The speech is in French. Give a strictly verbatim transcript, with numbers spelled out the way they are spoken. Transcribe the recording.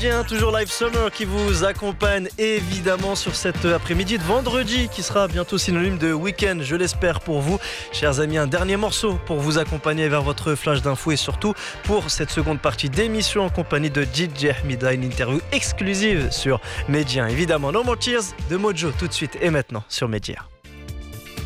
Médien, toujours Live Summer qui vous accompagne évidemment sur cet après-midi de vendredi qui sera bientôt synonyme de week-end, je l'espère pour vous. Chers amis, un dernier morceau pour vous accompagner vers votre flash d'infos et surtout pour cette seconde partie d'émission en compagnie de D J Ahmida, une interview exclusive sur Médien. Évidemment, No More Tears de Mojo tout de suite et maintenant sur Médien.